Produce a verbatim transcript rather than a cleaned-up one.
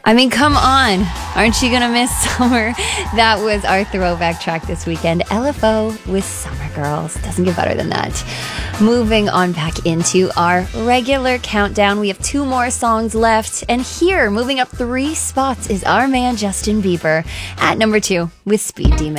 I mean, come on. Aren't you going to miss summer? That was our throwback track this weekend. L F O with Summer Girls. Doesn't get better than that. Moving on back into our regular countdown. We have two more songs left. And here, moving up three spots, is our man Justin Bieber at number two with Speed Demon.